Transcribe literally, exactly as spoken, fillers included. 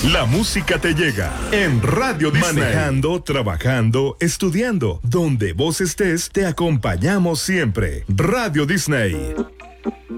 La música te llega en Radio Disney. Manejando, trabajando, estudiando. Donde vos estés, te acompañamos siempre. Radio Disney.